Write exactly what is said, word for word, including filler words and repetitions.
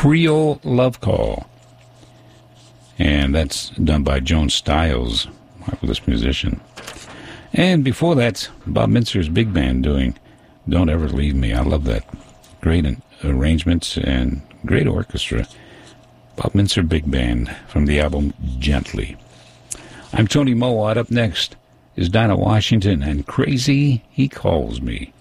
Creole Love Call. And that's done by Joan Stiles, marvelous musician. And before that, Bob Mintzer's big band doing Don't Ever Leave Me. I love that. Great arrangements and great orchestra. Bob Mintzer Big Band from the album Gently. I'm Tony Mowat. Up next is Dinah Washington and Crazy He Calls Me.